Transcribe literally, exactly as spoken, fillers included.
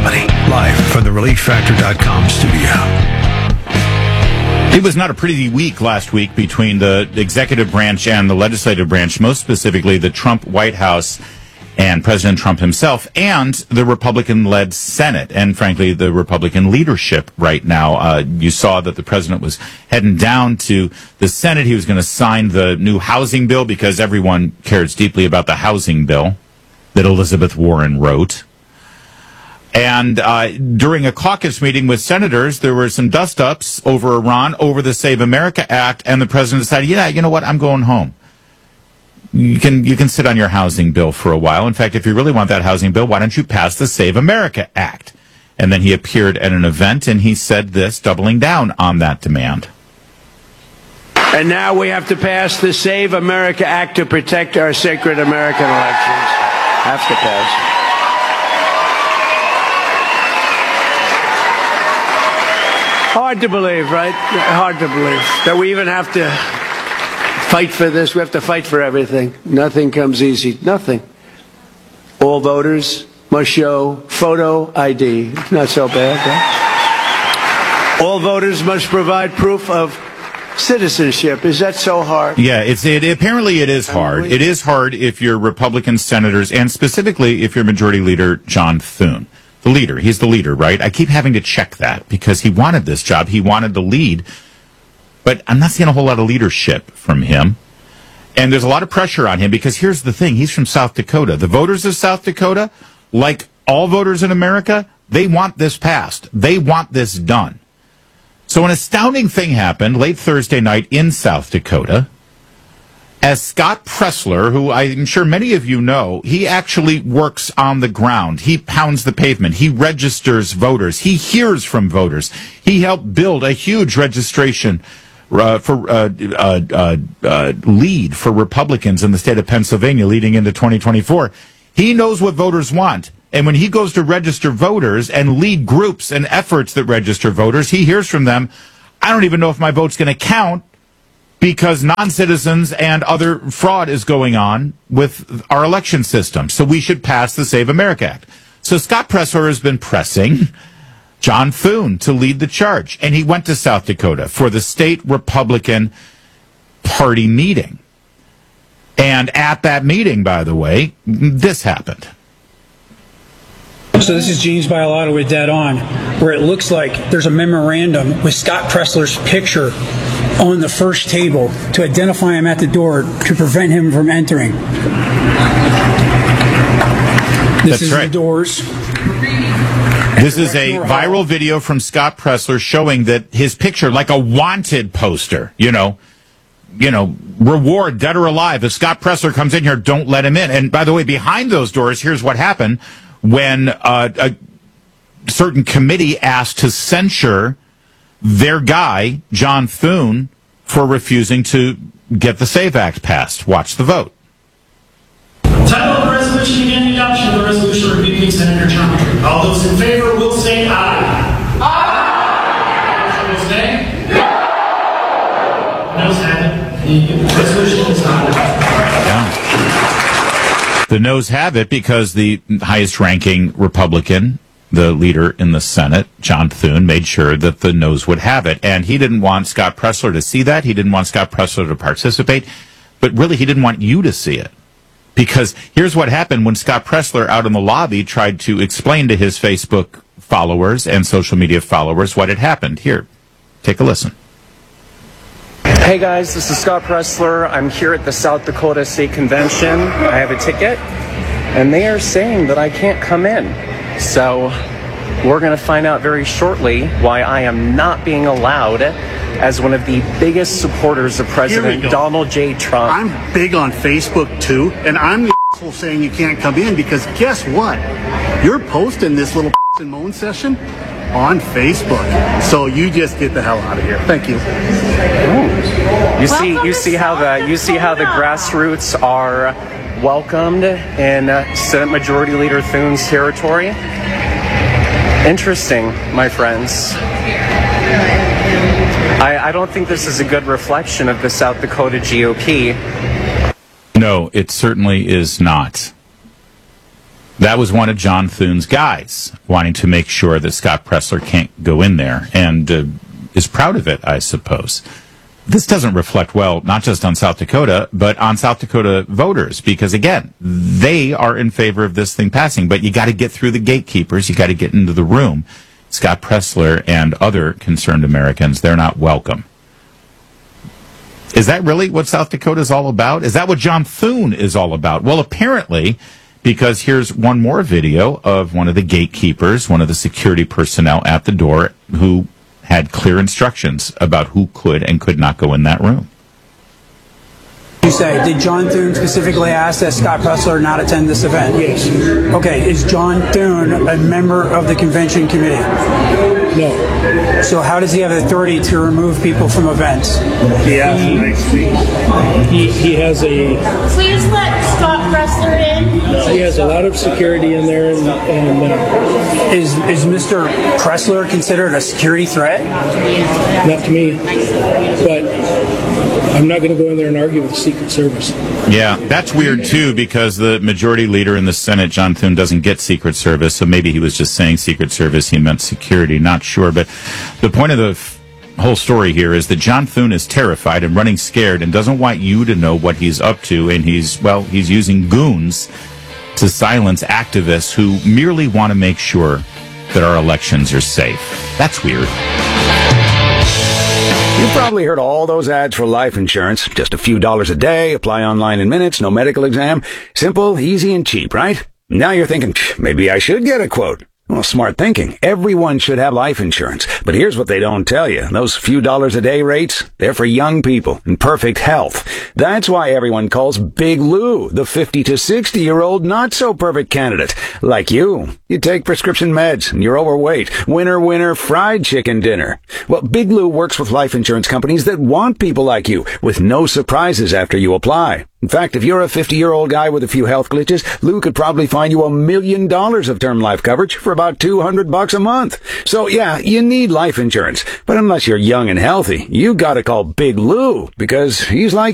Comedy, live from the relief factor dot com studio. It was not a pretty week last week between the executive branch and the legislative branch, most specifically the Trump White House and President Trump himself, and the Republican-led Senate, and frankly, the Republican leadership right now. Uh, you saw that the president was heading down to the Senate. He was going to sign the new housing bill because everyone cares deeply about the housing bill that Elizabeth Warren wrote. And uh, during a caucus meeting with senators, there were some dust-ups over Iran, over the Save America Act, and the president decided, yeah, you know what, I'm going home. You can you can sit on your housing bill for a while. In fact, if you really want that housing bill, why don't you pass the Save America Act? And then he appeared at an event, and he said this, doubling down on that demand. And now we have to pass the Save America Act to protect our sacred American elections. Have to pass. Hard to believe, right? Hard to believe that we even have to fight for this. We have to fight for everything. Nothing comes easy. Nothing. All voters must show photo I D. Not so bad, right? All voters must provide proof of citizenship. Is that so hard? Yeah, it's it. Apparently, it is hard. It is hard if you're Republican senators, and specifically if you're Majority Leader John Thune. The leader. He's the leader, right? I keep having to check that because he wanted this job. He wanted to lead. But I'm not seeing a whole lot of leadership from him. And there's a lot of pressure on him because here's the thing. He's from South Dakota. The voters of South Dakota, like all voters in America, they want this passed. They want this done. So an astounding thing happened late Thursday night in South Dakota. As Scott Presler, who I'm sure many of you know, he actually works on the ground. He pounds the pavement. He registers voters. He hears from voters. He helped build a huge registration uh, for uh, uh, uh, uh, lead for Republicans in the state of Pennsylvania leading into twenty twenty-four. He knows what voters want. And when he goes to register voters and lead groups and efforts that register voters, he hears from them, I don't even know if my vote's going to count, because non-citizens and other fraud is going on with our election system. So we should pass the Save America Act. So Scott Presler has been pressing John Thune to lead the charge. And he went to South Dakota for the state Republican Party meeting. And at that meeting, by the way, this happened. So this is Genes Bialotta with Dead On, where it looks like there's a memorandum with Scott Presler's picture on the first table to identify him at the door to prevent him from entering. This That's is right. the doors. This is a viral video from Scott Presler showing that his picture, like a wanted poster, you know, you know, reward, dead or alive. If Scott Presler comes in here, don't let him in. And by the way, behind those doors, here's what happened when uh, a certain committee asked to censure their guy, John Thune, for refusing to get the SAVE Act passed. Watch the vote. Title of the resolution again, the adoption of the resolution rebuking Senator Trump. All those in favor will say aye. Aye. Opposed, nay? No. Noes have it. The resolution is not adopted. Yeah. The noes have it because the highest-ranking Republican, the leader in the Senate, John Thune, made sure that the noes would have it. And he didn't want Scott Presler to see that. He didn't want Scott Presler to participate. But really, he didn't want you to see it. Because here's what happened when Scott Presler out in the lobby tried to explain to his Facebook followers and social media followers what had happened. Here, take a listen. Hey guys, this is Scott Presler. I'm here at the South Dakota State Convention. I have a ticket, and they are saying that I can't come in. So we're going to find out very shortly why I am not being allowed as one of the biggest supporters of President Donald J. Trump. I'm big on Facebook too, and I'm the asshole saying you can't come in because guess what? You're posting this little and moan session on Facebook. So you just get the hell out of here. Thank you. Ooh. You see, you see how the you see how the grassroots are welcomed in uh, Senate Majority Leader Thune's territory. Interesting, my friends. I, I don't think this is a good reflection of the South Dakota G O P. No, it certainly is not. That was one of John Thune's guys, wanting to make sure that Scott Presler can't go in there, and uh, is proud of it, I suppose. This doesn't reflect well, not just on South Dakota, but on South Dakota voters, because, again, they are in favor of this thing passing, but you got to get through the gatekeepers, you got to get into the room. Scott Presler and other concerned Americans, they're not welcome. Is that really what South Dakota is all about? Is that what John Thune is all about? Well, apparently, because here's one more video of one of the gatekeepers, one of the security personnel at the door, who had clear instructions about who could and could not go in that room. You say, did John Thune specifically ask that Scott Presler not attend this event? Yes. Okay, is John Thune a member of the convention committee? No. So how does he have authority to remove people from events? He has a nice seat. He, he has a Please let Scott Presler in. he has a lot of security in there, and, and uh, Is is Mister Presler considered a security threat? not to me, but I'm not going to go in there and argue with the Secret Service. Yeah, that's weird, too, because the majority leader in the Senate, John Thune, doesn't get Secret Service, so maybe he was just saying Secret Service, he meant security, not sure. But the point of the f- whole story here is that John Thune is terrified and running scared and doesn't want you to know what he's up to, and he's, well, he's using goons to silence activists who merely want to make sure that our elections are safe. That's weird. You've probably heard all those ads for life insurance. Just a few dollars a day, apply online in minutes, no medical exam. Simple, easy, and cheap, right? Now you're thinking, maybe I should get a quote. Well, smart thinking. Everyone should have life insurance. But here's what they don't tell you. Those few dollars a day rates, they're for young people in perfect health. That's why everyone calls Big Lou the fifty to sixty year old not so perfect candidate. Like you. You take prescription meds and you're overweight. Winner, winner, fried chicken dinner. Well, Big Lou works with life insurance companies that want people like you with no surprises after you apply. In fact, if you're a fifty-year-old guy with a few health glitches, Lou could probably find you a million dollars of term life coverage for about two hundred bucks a month. So yeah, you need life insurance. But unless you're young and healthy, you gotta call Big Lou because he's like